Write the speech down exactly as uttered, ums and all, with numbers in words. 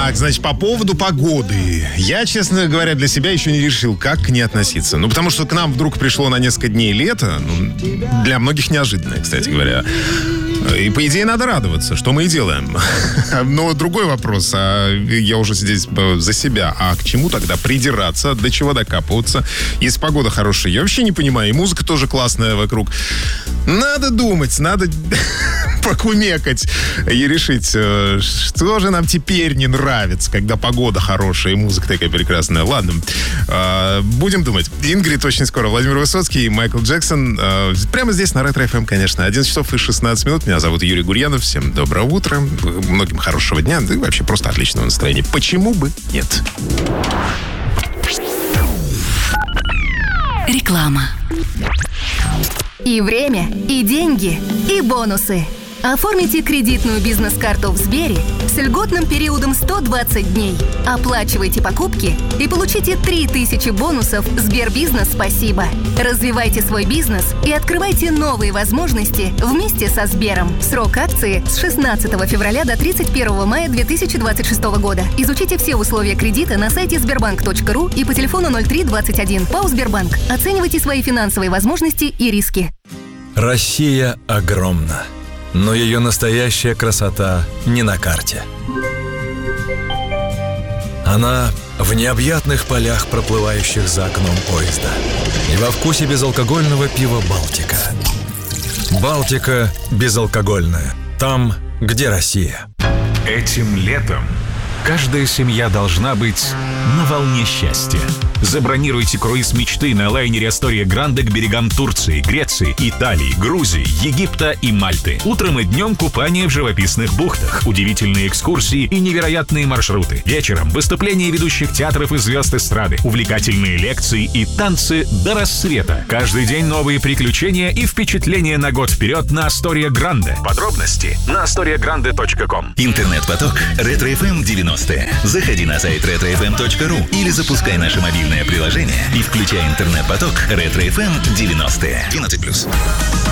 Так, значит, по поводу погоды. Я, честно говоря, для себя еще не решил, как к ней относиться. Ну, потому что к нам вдруг пришло на несколько дней лето. Ну, для многих неожиданно, кстати говоря. И, по идее, надо радоваться, что мы и делаем. Но другой вопрос, а я уже здесь за себя. А к чему тогда придираться, до чего докапываться? Если погода хорошая, я вообще не понимаю. И музыка тоже классная вокруг. Надо думать, надо покумекать и решить, что же нам теперь не нравится, когда погода хорошая и музыка такая прекрасная. Ладно, будем думать. Ингрид очень скоро. Владимир Высоцкий и Майкл Джексон. Прямо здесь на Ретро эф эм, конечно. одиннадцать часов и шестнадцать минут. Меня зовут Юрий Гурьянов. Всем доброго утра. Многим хорошего дня. Да и вообще просто отличного настроения. Почему бы нет? Реклама. И время, и деньги, и бонусы. Оформите кредитную бизнес-карту в Сбере с льготным периодом сто двадцать дней. Оплачивайте покупки и получите три тысячи бонусов Сбербизнес «Спасибо». Развивайте свой бизнес и открывайте новые возможности вместе со Сбером. Срок акции с шестнадцатого февраля до тридцать первого мая две тысячи двадцать шестого года. Изучите все условия кредита на сайте сбербанк точка ру и по телефону ноль три двадцать один. ПАО «Сбербанк». Оценивайте свои финансовые возможности и риски. Россия огромна. Но ее настоящая красота не на карте. Она в необъятных полях, проплывающих за окном поезда. И во вкусе безалкогольного пива «Балтика». «Балтика» безалкогольная. Там, где Россия. Этим летом каждая семья должна быть на волне счастья. Забронируйте круиз мечты на лайнере Астория Гранде к берегам Турции, Греции, Италии, Грузии, Египта и Мальты. Утром и днем купание в живописных бухтах, удивительные экскурсии и невероятные маршруты. Вечером выступления ведущих театров и звезд эстрады, увлекательные лекции и танцы до рассвета. Каждый день новые приключения и впечатления на год вперед на Астория Гранде. Подробности на астория гранде точка ком. Интернет-поток Ретро эф эм девяносто. Заходи на сайт ретро эф эм точка ру или запускай наше мобильное приложение и включай интернет-поток Ретро эф эм девяносто. двенадцать плюс.